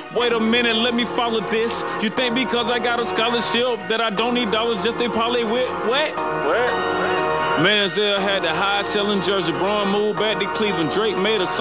Wait a minute, let me follow this. You think because I got a scholarship that I don't need dollars just to parlay with? What? Manziel had the high selling jersey. Braun moved back to Cleveland. Drake made a